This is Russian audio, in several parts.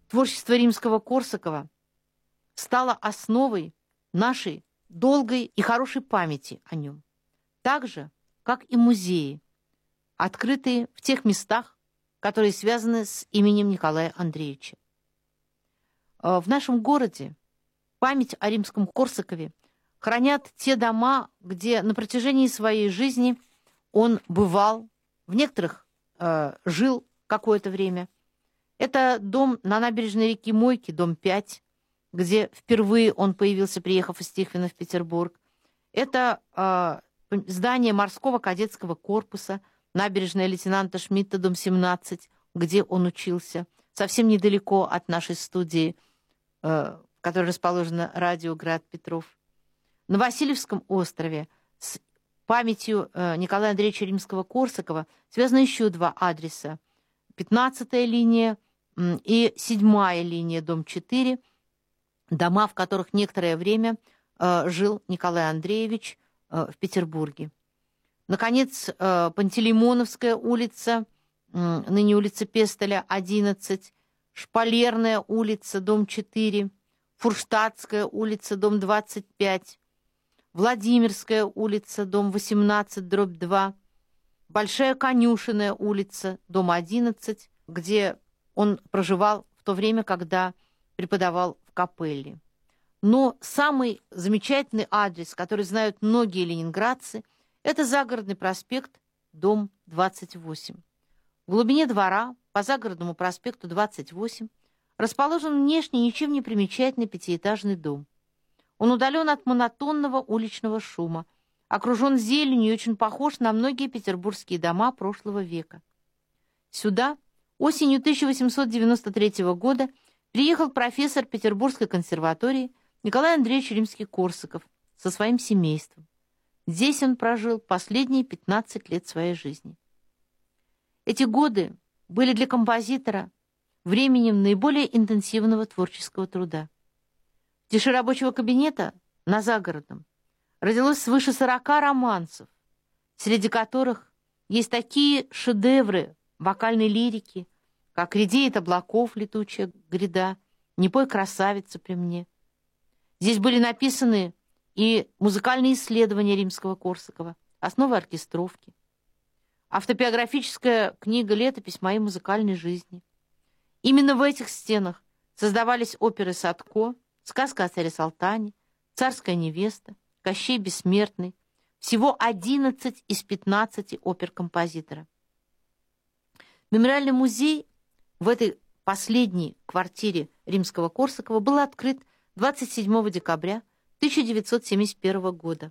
Творчество Римского-Корсакова стало основой нашей долгой и хорошей памяти о нем, так же, как и музеи, открытые в тех местах, которые связаны с именем Николая Андреевича. В нашем городе память о римском Корсакове хранят те дома, где на протяжении своей жизни он бывал, в некоторых жил какое-то время. Это дом на набережной реки Мойки, дом 5, где впервые он появился, приехав из Тихвина в Петербург. Это здание морского кадетского корпуса, набережная лейтенанта Шмидта, дом 17, где он учился, совсем недалеко от нашей студии, в которой расположено радио «Град Петров». На Васильевском острове с памятью Николая Андреевича Римского-Корсакова связаны еще два адреса. 15-я линия и 7-я линия, дом 4, дома, в которых некоторое время жил Николай Андреевич в Петербурге. Наконец, Пантелеймоновская улица, ныне улица Пестеля, 11, Шпалерная улица, дом 4, Фурштадтская улица, дом 25, Владимирская улица, дом 18, дробь 2, Большая Конюшенная улица, дом 11, где он проживал в то время, когда преподавал в Капелле. Но самый замечательный адрес, который знают многие ленинградцы, это Загородный проспект, дом 28. В глубине двора, по Загородному проспекту 28, расположен внешне ничем не примечательный пятиэтажный дом. Он удален от монотонного уличного шума, окружен зеленью и очень похож на многие петербургские дома прошлого века. Сюда осенью 1893 года приехал профессор Петербургской консерватории Николай Андреевич Римский-Корсаков со своим семейством. Здесь он прожил последние 15 лет своей жизни. Эти годы были для композитора временем наиболее интенсивного творческого труда. В тиши рабочего кабинета на Загородном родилось свыше 40 романсов, среди которых есть такие шедевры вокальной лирики, как «Редеет облаков летучая гряда», «Не пой, красавица, при мне». Здесь были написаны и музыкальные исследования Римского-Корсакова, основы оркестровки, автобиографическая книга «Летопись моей музыкальной жизни». Именно в этих стенах создавались оперы Садко, «Сказка о царе Салтане», «Царская невеста», «Кощей бессмертный», всего 11 из 15 опер композитора. Мемориальный музей в этой последней квартире Римского-Корсакова был открыт 27 декабря 1971 года.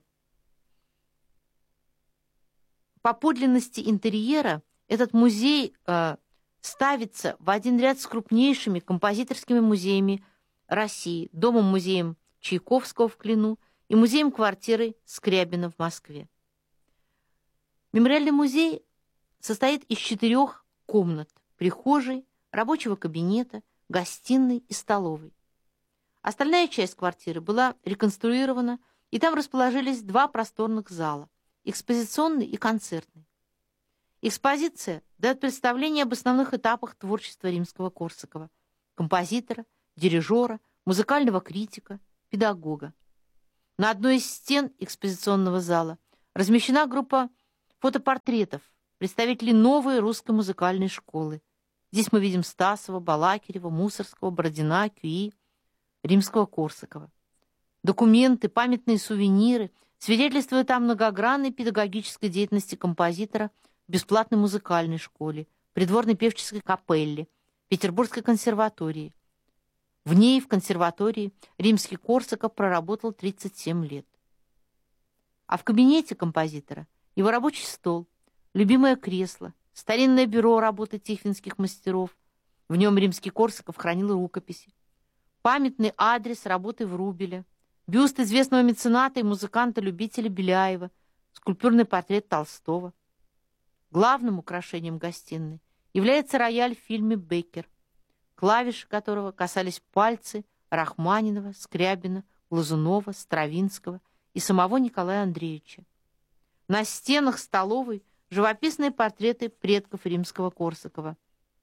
По подлинности интерьера этот музей ставится в один ряд с крупнейшими композиторскими музеями России, Домом-музеем Чайковского в Клину и музеем-квартирой Скрябина в Москве. Мемориальный музей состоит из 4 комнат: прихожей, рабочего кабинета, гостиной и столовой. Остальная часть квартиры была реконструирована, и там расположились 2 просторных зала – экспозиционный и концертный. Экспозиция дает представление об основных этапах творчества Римского-Корсакова – композитора, дирижера, музыкального критика, педагога. На одной из стен экспозиционного зала размещена группа фотопортретов представителей новой русской музыкальной школы. Здесь мы видим Стасова, Балакирева, Мусорского, Бородина, Кюи, Римского-Корсакова. Документы, памятные сувениры свидетельствуют о многогранной педагогической деятельности композитора в бесплатной музыкальной школе, придворной певческой капелле, Петербургской консерватории. В ней, в консерватории, Римский-Корсаков проработал 37 лет. А в кабинете композитора его рабочий стол, любимое кресло, старинное бюро работы тихвинских мастеров. В нем Римский-Корсаков хранил рукописи. Памятный адрес работы Врубеля, бюст известного мецената и музыканта-любителя Беляева, скульптурный портрет Толстого. Главным украшением гостиной является рояль в фильме «Беккер», клавиши которого касались пальцы Рахманинова, Скрябина, Глазунова, Стравинского и самого Николая Андреевича. На стенах столовой живописные портреты предков Римского-Корсакова.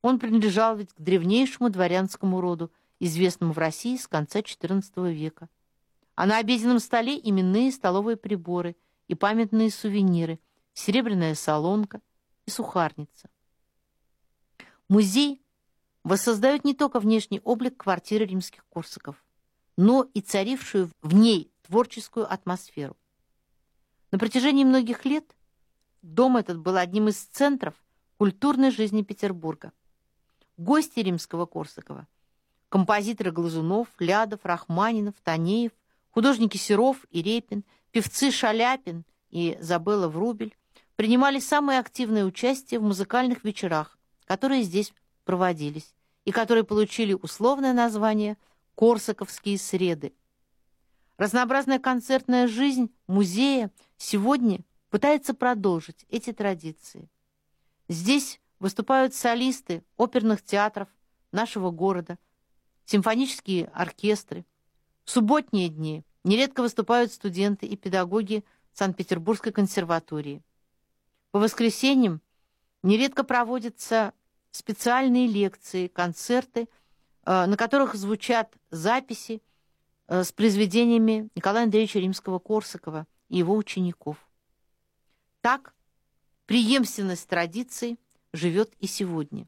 Он принадлежал ведь к древнейшему дворянскому роду, известному в России с конца XIV века. А на обеденном столе именные столовые приборы и памятные сувениры, серебряная солонка и сухарница. Музей воссоздает не только внешний облик квартиры римских Корсаков, но и царившую в ней творческую атмосферу. На протяжении многих лет дом этот был одним из центров культурной жизни Петербурга. Гости римского Корсакова, композиторы Глазунов, Лядов, Рахманинов, Танеев, художники Серов и Репин, певцы Шаляпин и Забелла Врубель принимали самое активное участие в музыкальных вечерах, которые здесь проводились, и которые получили условное название «Корсаковские среды». Разнообразная концертная жизнь музея сегодня пытается продолжить эти традиции. Здесь выступают солисты оперных театров нашего города, симфонические оркестры. В субботние дни нередко выступают студенты и педагоги Санкт-Петербургской консерватории. По воскресеньям нередко проводятся специальные лекции, концерты, на которых звучат записи с произведениями Николая Андреевича Римского-Корсакова и его учеников. Так, преемственность традиций живет и сегодня.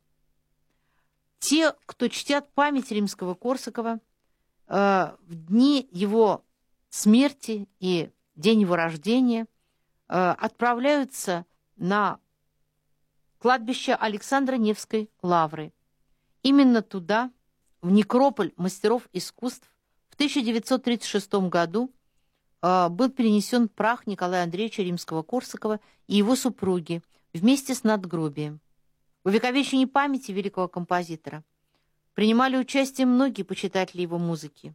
Те, кто чтят память Римского-Корсакова, в дни его смерти и день его рождения отправляются на кладбище Александра Невской лавры. Именно туда, в некрополь мастеров искусств, в 1936 году был перенесен прах Николая Андреевича Римского-Корсакова и его супруги вместе с надгробием. В увековечении памяти великого композитора принимали участие многие почитатели его музыки.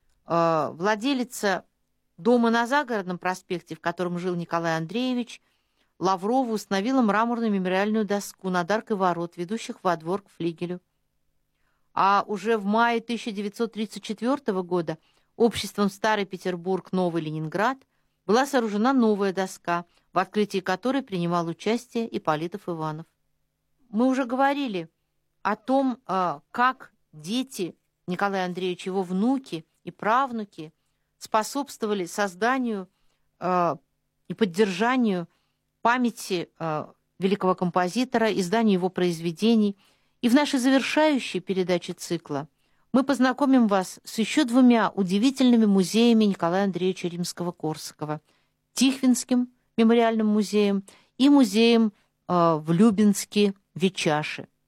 Владелица дома на Загородном проспекте, в котором жил Николай Андреевич, Лаврова установила мраморную мемориальную доску над аркой ворот, ведущих во двор к флигелю. А уже в мае 1934 года обществом «Старый Петербург, Новый Ленинград» была сооружена новая доска, в открытии которой принимал участие Ипполитов Иванов. Мы уже говорили о том, как дети Николая Андреевича, его внуки и правнуки способствовали созданию и поддержанию памяти великого композитора, изданию его произведений. И в нашей завершающей передаче цикла мы познакомим вас с еще двумя удивительными музеями Николая Андреевича Римского-Корсакова: Тихвинским мемориальным музеем и музеем в Любинске, Вечаше.